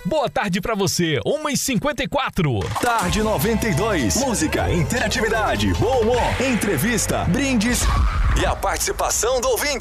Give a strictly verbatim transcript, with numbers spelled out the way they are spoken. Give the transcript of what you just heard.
Boa tarde pra você, uma e cinquenta e quatro. Tarde noventa e dois. Música, interatividade, bom humor, entrevista, brindes e a participação do ouvinte.